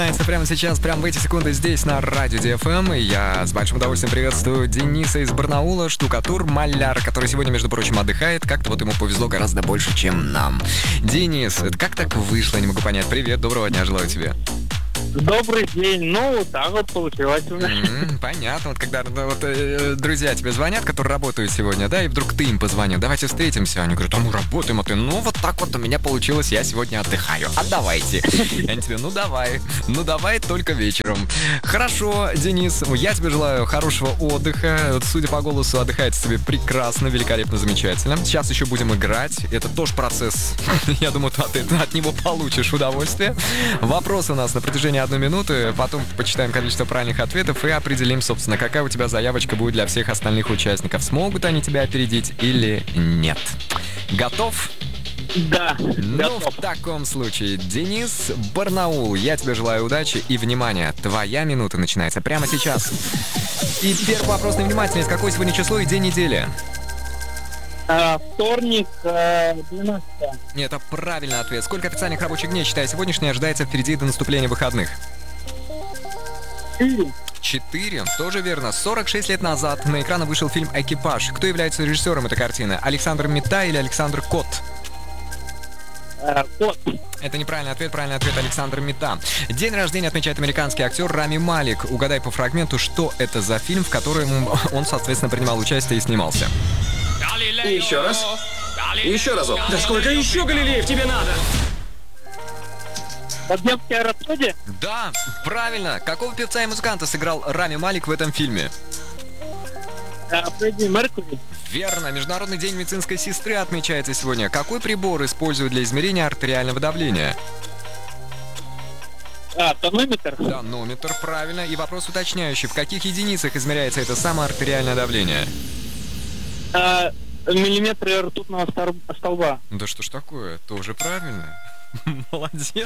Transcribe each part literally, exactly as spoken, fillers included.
Прямо сейчас, прямо в эти секунды здесь на Радио ди эф эм. И я с большим удовольствием приветствую Дениса из Барнаула, штукатур, маляр, который сегодня, между прочим, отдыхает. Как-то вот ему повезло гораздо больше, чем нам. Денис, это как так вышло, не могу понять. Привет, доброго дня, желаю тебе. Добрый день. Ну, вот так вот получилось у меня. Mm-hmm, понятно. Вот когда вот, э, друзья тебе звонят, которые работают сегодня, да, и вдруг ты им позвонил, давайте встретимся. Они говорят, а мы работаем, а ты, ну, вот так вот у меня получилось, я сегодня отдыхаю. А давайте. И они тебе, ну, давай. Ну, давай только вечером. Хорошо, Денис, я тебе желаю хорошего отдыха. Судя по голосу, отдыхается тебе прекрасно, великолепно, замечательно. Сейчас еще будем играть. Это тоже процесс. Я думаю, ты от, от него получишь удовольствие. Вопрос у нас на протяжении одну минуту, потом почитаем количество правильных ответов и определим, собственно, какая у тебя заявочка будет для всех остальных участников. Смогут они тебя опередить или нет? Готов? Да, Ну, готов. в таком случае, Денис, Барнаул, я тебе желаю удачи и внимания. Твоя минута начинается прямо сейчас. И первый вопрос на внимательность. Какое сегодня число и день недели? А, вторник, а, двенадцатое. Нет, это правильный ответ. Сколько официальных рабочих дней, считая сегодняшний, ожидается впереди до наступления выходных? Четыре. Четыре. Тоже верно. сорок шесть лет назад на экраны вышел фильм «Экипаж». Кто является режиссером этой картины? Александр Митта или Александр Кот? А, кот. Это неправильный ответ. Правильный ответ — Александр Митта. День рождения отмечает американский актер Рами Малик. Угадай по фрагменту, что это за фильм, в котором он, соответственно, принимал участие и снимался. И еще раз. Еще разок. Да сколько еще Галилеев тебе надо? Богемская рапсодия? Да, правильно. Какого певца и музыканта сыграл Рами Малик в этом фильме? А, Фредди Меркьюри. Верно. Международный день медицинской сестры отмечается сегодня. Какой прибор используют для измерения артериального давления? А, тонометр? Тонометр, правильно. И вопрос уточняющий. В каких единицах измеряется это самое артериальное давление? А, миллиметры ртутного стор- столба. Да что ж такое? Тоже правильно. Молодец.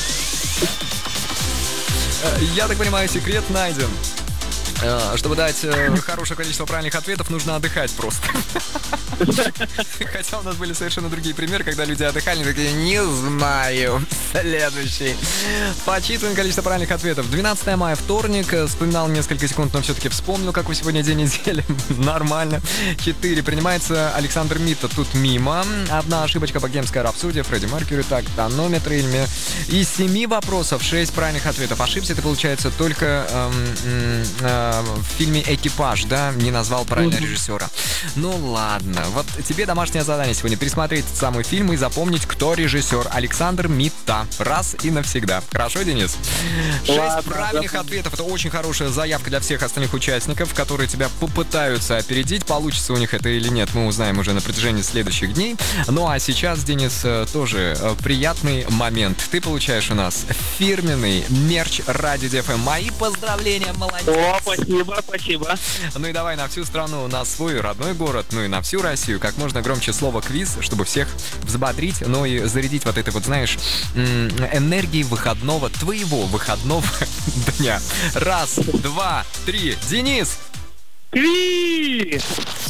Я так понимаю, секрет найден. Чтобы дать хорошее количество правильных ответов, нужно отдыхать просто. Хотя у нас были совершенно другие примеры, когда люди отдыхали, такие, не знаю. Следующий. Подсчитываем количество правильных ответов. двенадцатое мая, вторник. Вспоминал несколько секунд, но все-таки вспомнил, какой сегодня день недели. Нормально. Четыре. Принимается Александр Митта. Тут мимо. Одна ошибочка. Богемская рапсодия. Фредди Меркьюри. Так, тонометр. Из семи вопросов шесть правильных ответов. Ошибся ты, получается, только эм, э, в фильме «Экипаж», да? Не назвал правильно режиссера. Ну ладно. Вот тебе домашнее задание сегодня. Пересмотреть этот самый фильм и запомнить, кто режиссер. Александр Митта. Раз и навсегда. Хорошо, Денис? Шесть Ладно, правильных да. ответов. Это очень хорошая заявка для всех остальных участников, которые тебя попытаются опередить. Получится у них это или нет, мы узнаем уже на протяжении следующих дней. Ну а сейчас, Денис, тоже приятный момент. Ты получаешь у нас фирменный мерч Радио ди эф эм. Мои поздравления, молодец! О, спасибо, спасибо. Ну и давай на всю страну, на свой родной город, ну и на всю Россию как можно громче слово «квиз», чтобы всех взбодрить, ну и зарядить вот этой вот, знаешь, энергией выходного, твоего выходного дня. Раз, два, три. Денис! Квиз!